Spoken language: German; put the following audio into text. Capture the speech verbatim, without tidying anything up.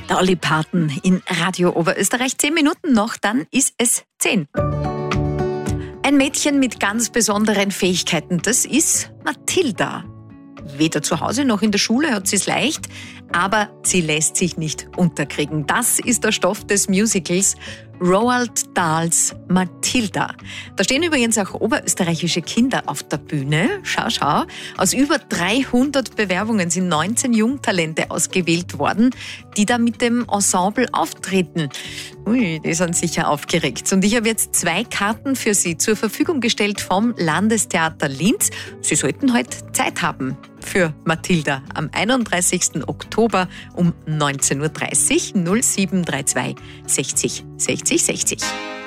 Dolly Parton in Radio Oberösterreich. Zehn Minuten noch, dann ist es zehn. Ein Mädchen mit ganz besonderen Fähigkeiten, das ist Mathilda. Weder zu Hause noch in der Schule hat sie es leicht, aber sie lässt sich nicht unterkriegen. Das ist der Stoff des Musicals Roald Dahls Mathilda. Da stehen übrigens auch oberösterreichische Kinder auf der Bühne. Schau, schau. Aus über dreihundert Bewerbungen sind neunzehn Jungtalente ausgewählt worden, die da mit dem Ensemble auftreten. Ui, die sind sicher aufgeregt. Und ich habe jetzt zwei Karten für Sie zur Verfügung gestellt vom Landestheater Linz. Sie sollten heute Zeit haben für Mathilda am einunddreißigsten Oktober um neunzehn Uhr dreißig null sieben drei zwei sechzig sechzig sechzig.